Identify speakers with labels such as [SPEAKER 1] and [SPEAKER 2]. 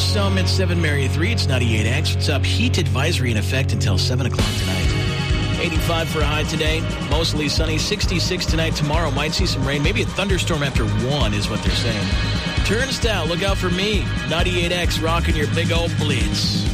[SPEAKER 1] some at 7 Mary 3. It's 98X. What's up? Heat advisory in effect until 7 o'clock tonight. 85 for a high today. Mostly sunny. 66 tonight. Tomorrow might see some rain. Maybe a thunderstorm after 1 is what they're saying. Turnstile, look out for me. 98X rocking your big old blitz.